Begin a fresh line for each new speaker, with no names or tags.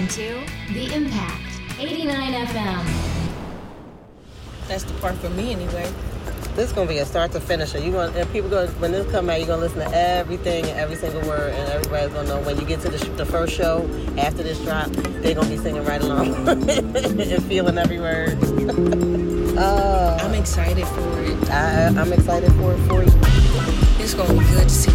listening to The Impact 89 FM.
That's the part for me anyway.
This is gonna be a start to finish. When this come out, you're gonna listen to everything and every single word, and everybody's gonna know when you get to the first show after this drop, they're gonna be singing right along and feeling every word.
I'm excited for it.
I'm excited for it for you.
It's gonna be good to see